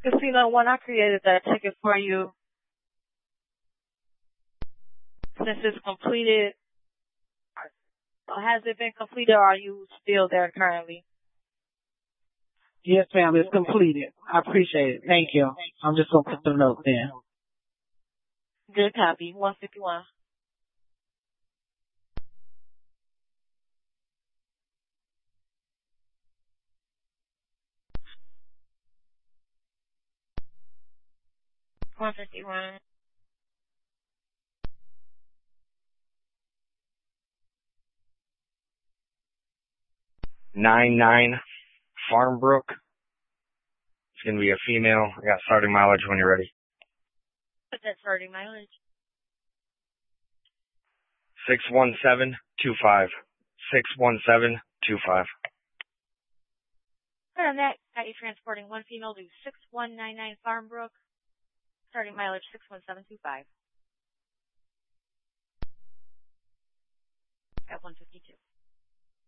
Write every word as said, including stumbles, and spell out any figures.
Casino One, I created that ticket for you. Since it's completed, has it been completed or are you still there currently? Yes, ma'am, it's completed. I appreciate it. Thank you. I'm just going to put some notes in. Good copy. one fifty-one. one fifty-one. Nine nine Farmbrook. It's gonna be a female. I got starting mileage when you're ready. What's that starting mileage? Six one seven two five. Six one seven two five. On that, got you transporting one female to six one nine nine Farmbrook. Starting mileage six one seven two five. At one fifty-two.